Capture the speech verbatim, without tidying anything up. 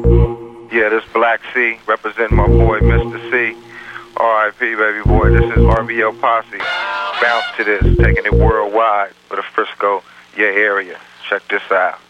Yeah, this Black C, representing my boy Mister C. R I P, baby boy. This is R B L Posse. Bounce to this, taking it worldwide for the Frisco, your area. Check this out.